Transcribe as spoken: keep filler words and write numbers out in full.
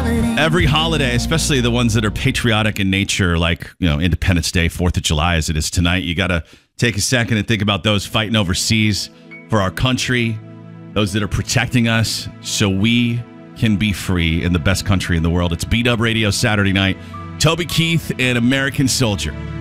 Every holiday, especially the ones that are patriotic in nature, like, you know, Independence Day, fourth of July, as it is tonight, you got to take a second and think about those fighting overseas for our country, those that are protecting us so we can be free in the best country in the world. It's B-Dub Radio Saturday night. Toby Keith and American Soldier.